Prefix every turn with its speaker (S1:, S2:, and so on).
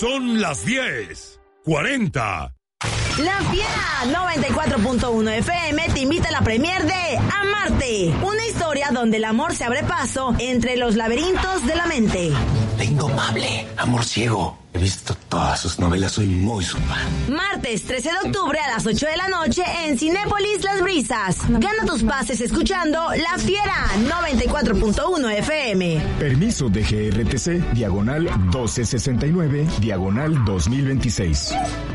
S1: Son las 10:40.
S2: La Fiera 94.1 FM te invita a la premier de Amarte, una historia donde el amor se abre paso entre los laberintos de la mente.
S3: La Indomable, Amor Ciego. He visto todas sus novelas, soy muy su fan.
S2: Martes 13 de octubre a las 8 de la noche en Cinépolis Las Brisas. Gana tus pases escuchando La Fiera 94.1 FM.
S4: Permiso de GRTC, diagonal 1269, diagonal 2026.